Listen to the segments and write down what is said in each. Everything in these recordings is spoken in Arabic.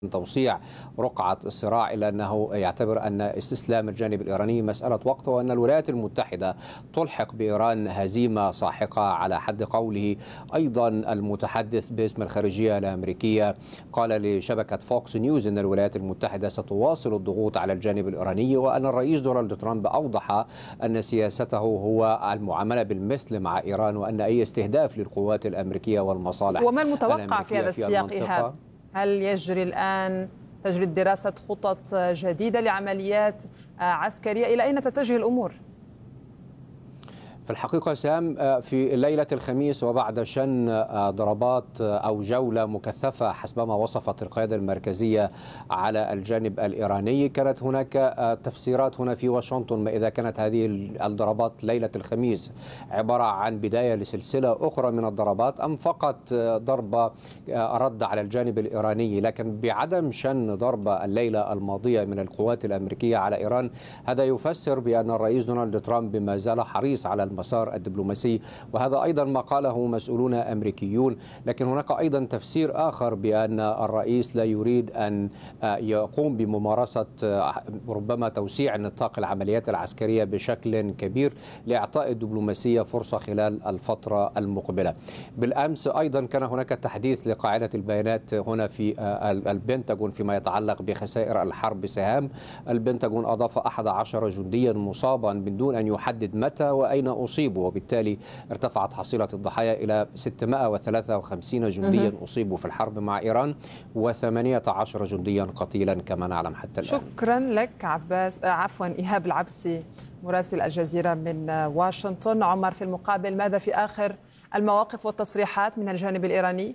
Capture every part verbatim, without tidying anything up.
توسيع رقعة الصراع، إلا أنه يعتبر أن استسلام الجانب الإيراني مسألة وقت، وأن الولايات المتحدة تلحق بإيران هزيمة ساحقة على حد قوله. أيضا المتحدث باسم الخارجية الأمريكية قال لشبكة فوكس نيوز أن الولايات المتحدة ستواصل الضغوط على الجانب الإيراني، وأن الرئيس دونالد ترامب أوضح أن سياسته هو المعاملة بالمثل مع إيران، وأن أي استهداف للقوات الأمريكية والمصالح وما المتوقع في هذا السياق إيهاب؟ المنطقة. هل يجري الآن تجري دراسة خطط جديدة لعمليات عسكرية؟ إلى أين تتجه الأمور؟ في الحقيقة سام، في ليلة الخميس وبعد شن ضربات أو جولة مكثفة حسبما وصفت القيادة المركزية على الجانب الإيراني، كانت هناك تفسيرات هنا في واشنطن ما إذا كانت هذه الضربات ليلة الخميس عبارة عن بداية لسلسلة أخرى من الضربات أم فقط ضربة رد على الجانب الإيراني. لكن بعدم شن ضربة الليلة الماضية من القوات الأمريكية على إيران، هذا يفسر بأن الرئيس دونالد ترامب ما زال حريص على المسار الدبلوماسي، وهذا أيضا ما قاله مسؤولون أمريكيون. لكن هناك أيضا تفسير آخر بأن الرئيس لا يريد أن يقوم بممارسة ربما توسيع نطاق العمليات العسكرية بشكل كبير لإعطاء الدبلوماسية فرصة خلال الفترة المقبلة. بالأمس أيضا كان هناك تحديث لقاعدة البيانات هنا في البنتاغون فيما يتعلق بخسائر الحرب بسهام. البنتاغون أضاف أحد عشر جنديا مصابا من دون أن يحدد متى وأين أصيبوا، وبالتالي ارتفعت حصيلة الضحايا إلى ستمائة وثلاثة وخمسين جنديا أصيبوا في الحرب مع إيران وثمانية عشر جنديا قتيلا كما نعلم حتى الآن. شكرا لك عباس عفوا إيهاب العبسي مراسل الجزيرة من واشنطن. عمر، في المقابل ماذا في آخر المواقف والتصريحات من الجانب الإيراني؟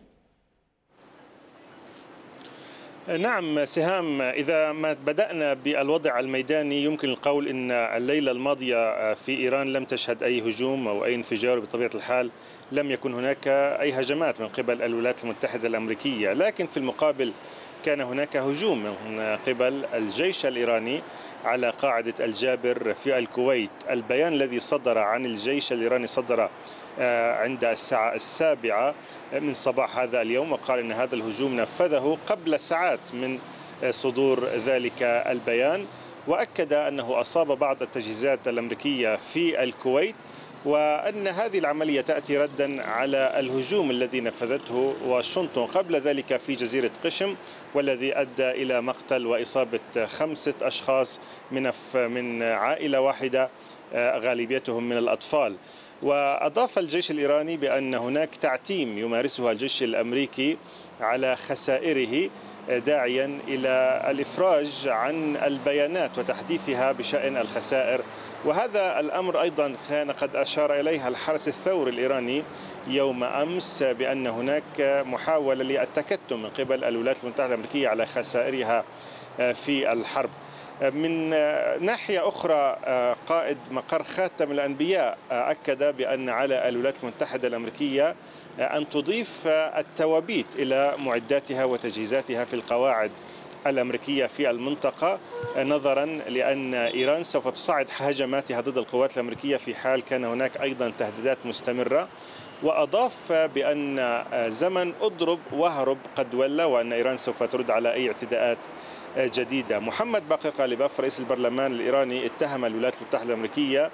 نعم سهام، إذا ما بدأنا بالوضع الميداني يمكن القول أن الليلة الماضية في إيران لم تشهد أي هجوم أو أي انفجار، بطبيعة الحال لم يكن هناك أي هجمات من قبل الولايات المتحدة الأمريكية. لكن في المقابل كان هناك هجوم من قبل الجيش الإيراني على قاعدة الجابر في الكويت. البيان الذي صدر عن الجيش الإيراني صدر عند الساعة السابعة من صباح هذا اليوم، وقال أن هذا الهجوم نفذه قبل ساعات من صدور ذلك البيان، وأكد أنه أصاب بعض التجهيزات الأمريكية في الكويت، وأن هذه العملية تأتي ردا على الهجوم الذي نفذته واشنطن قبل ذلك في جزيرة قشم، والذي أدى إلى مقتل وإصابة خمسة أشخاص من من عائلة واحدة غالبيتهم من الأطفال. وأضاف الجيش الإيراني بأن هناك تعتيم يمارسها الجيش الأمريكي على خسائره، داعيا إلى الإفراج عن البيانات وتحديثها بشأن الخسائر. وهذا الأمر أيضا كان قد أشار إليها الحرس الثوري الإيراني يوم أمس، بأن هناك محاولة للتكتم من قبل الولايات المتحدة الأمريكية على خسائرها في الحرب. من ناحية أخرى، قائد مقر خاتم الأنبياء أكد بأن على الولايات المتحدة الأمريكية أن تضيف التوابيت إلى معداتها وتجهيزاتها في القواعد الأمريكية في المنطقة، نظرا لأن إيران سوف تصعد هجماتها ضد القوات الأمريكية في حال كان هناك أيضا تهديدات مستمرة. وأضاف بأن زمن أضرب واهرب قد ولى، وأن إيران سوف ترد على أي اعتداءات جديدة. محمد باقر غالباف رئيس البرلمان الإيراني اتهم الولايات المتحدة الأمريكية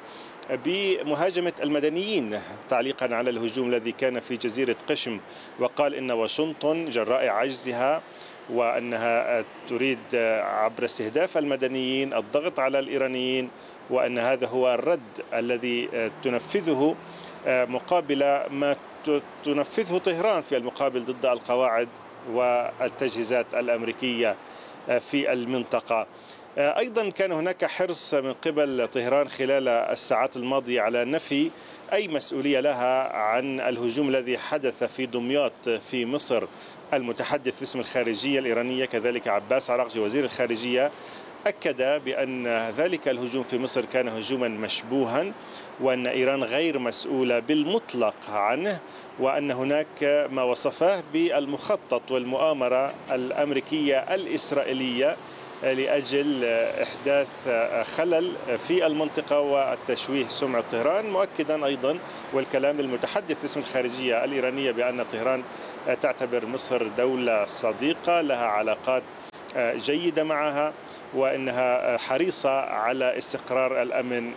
بمهاجمة المدنيين تعليقا على الهجوم الذي كان في جزيرة قشم، وقال إن واشنطن جراء عجزها وأنها تريد عبر استهداف المدنيين الضغط على الإيرانيين، وأن هذا هو الرد الذي تنفذه مقابل ما تنفذه طهران في المقابل ضد القواعد والتجهيزات الأمريكية في المنطقة. أيضا كان هناك حرص من قبل طهران خلال الساعات الماضية على نفي أي مسؤولية لها عن الهجوم الذي حدث في دمياط في مصر. المتحدث باسم الخارجية الإيرانية كذلك عباس عراقجي وزير الخارجية أكد بأن ذلك الهجوم في مصر كان هجوما مشبوها، وأن إيران غير مسؤولة بالمطلق عنه، وأن هناك ما وصفاه بالمخطط والمؤامرة الأمريكية الإسرائيلية لأجل إحداث خلل في المنطقة والتشويه سمعة طهران، مؤكدا أيضا والكلام المتحدث باسم الخارجية الإيرانية بأن طهران تعتبر مصر دولة صديقة لها علاقات جيدة معها، وأنها حريصة على استقرار الأمن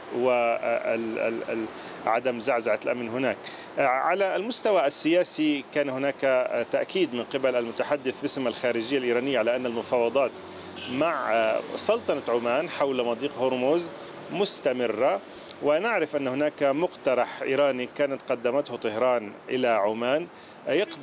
وعدم زعزعة الأمن هناك. على المستوى السياسي كان هناك تأكيد من قبل المتحدث باسم الخارجية الإيرانية على أن المفاوضات مع سلطنة عمان حول مضيق هرمز مستمرة، ونعرف أن هناك مقترح إيراني كانت قدمته طهران إلى عمان يقضي